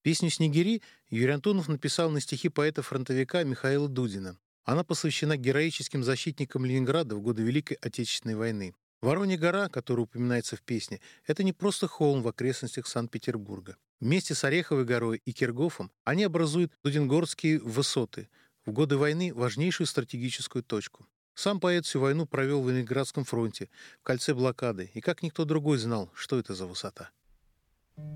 Песню «Снегири» Юрий Антонов написал на стихи поэта-фронтовика Михаила Дудина. Она посвящена героическим защитникам Ленинграда в годы Великой Отечественной войны. Воронья гора, которая упоминается в песне, это не просто холм в окрестностях Санкт-Петербурга. Вместе с Ореховой горой и Киргофом они образуют Дудингорские высоты, в годы войны важнейшую стратегическую точку. Сам поэт всю войну провел в Ленинградском фронте, в кольце блокады, и как никто другой знал, что это за высота.